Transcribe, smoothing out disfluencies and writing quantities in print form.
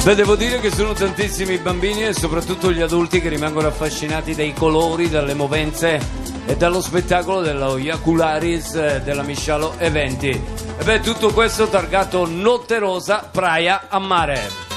Beh, devo dire che sono tantissimi i bambini e soprattutto gli adulti che rimangono affascinati dai colori, dalle movenze e dallo spettacolo dello Iacularis della Miscialo Eventi. E beh, tutto questo targato Notte Rosa, Praia a Mare.